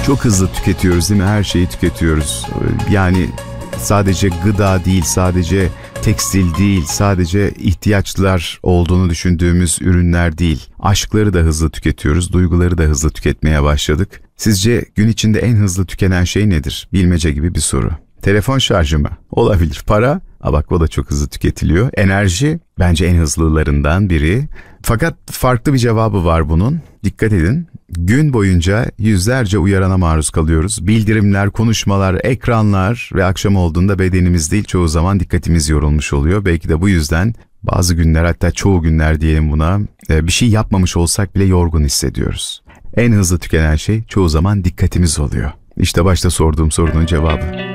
Çok hızlı tüketiyoruz değil mi? Her şeyi tüketiyoruz. Yani sadece gıda değil, sadece tekstil değil, sadece ihtiyaçlar olduğunu düşündüğümüz ürünler değil. Aşkları da hızlı tüketiyoruz, duyguları da hızlı tüketmeye başladık. Sizce gün içinde en hızlı tükenen şey nedir? Bilmece gibi bir soru. Telefon şarjı mı? Olabilir. Para? Bak o da çok hızlı tüketiliyor. Enerji bence en hızlılarından biri. Fakat farklı bir cevabı var bunun. Dikkat edin. Gün boyunca yüzlerce uyarana maruz kalıyoruz. Bildirimler, konuşmalar, ekranlar ve akşam olduğunda bedenimiz değil çoğu zaman dikkatimiz yorulmuş oluyor. Belki de bu yüzden bazı günler, hatta çoğu günler diyelim buna, bir şey yapmamış olsak bile yorgun hissediyoruz. En hızlı tükenen şey çoğu zaman dikkatimiz oluyor. İşte başta sorduğum sorunun cevabı.